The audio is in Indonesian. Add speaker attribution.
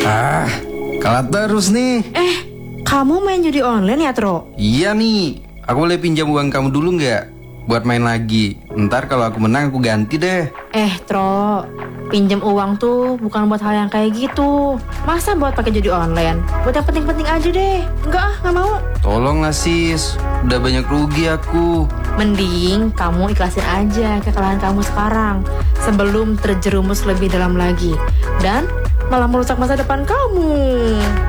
Speaker 1: Ah, kalah terus nih.
Speaker 2: Kamu main judi online ya, Tro?
Speaker 1: Iya nih, aku boleh pinjam uang kamu dulu nggak? Buat main lagi. Ntar kalau aku menang aku ganti deh.
Speaker 2: Tro, pinjam uang tuh bukan buat hal yang kayak gitu. Masa buat pakai judi online? Buat yang penting-penting aja deh. Nggak mau.
Speaker 1: Tolonglah sis, udah banyak rugi aku.
Speaker 2: Mending kamu ikhlasin aja kekalahan kamu sekarang sebelum terjerumus lebih dalam lagi dan malah merusak masa depan kamu.